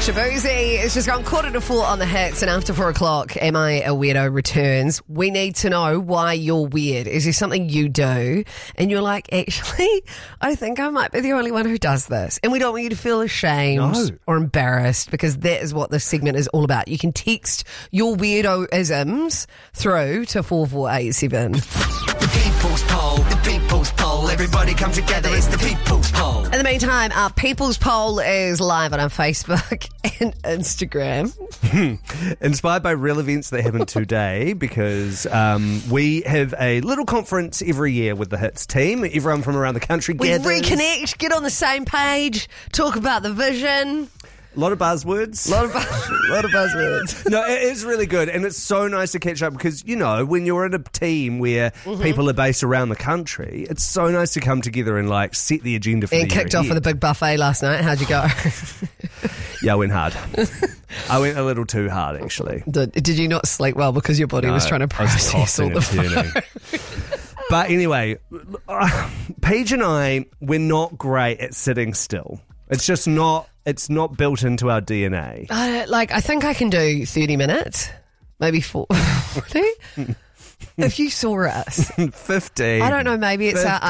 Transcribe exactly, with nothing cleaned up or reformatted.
Shabuzi, it's just gone quarter to four on the hits, and after four o'clock, Am I a Weirdo returns. We need to know why you're weird. Is there something you do and you're like, actually, I think I might be the only one who does this? And we don't want you to feel ashamed No. or embarrassed, because that is what this segment is all about. You can text your weirdo-isms through to four four eight seven. The people's poll, the people's poll. Everybody come together, it's the people's poll. In the meantime, our People's Poll is live on our Facebook and Instagram. Inspired by real events that happened today, because um, we have a little conference every year with the Hits team. Everyone from around the country We gathers. reconnect, get on the same page, talk about the vision. A lot of buzzwords. A lot of, bu- lot of buzzwords. No, it is really good, and it's so nice to catch up, because, you know, when you're in a team where Mm-hmm. people are based around the country, it's so nice to come together and, like, set the agenda for And the year kicked off ahead. with a big buffet last night. How'd you go? Yeah, I went hard. I went a little too hard, actually. Did, did you not sleep well because your body was No, trying to I was process all tossing the and turning. food? But anyway, uh, Paige and I, we're not great at sitting still. It's just not, it's not built into our D N A. Uh, like, I think I can do thirty minutes, maybe forty. If you saw us, fifty. I don't know, maybe it's our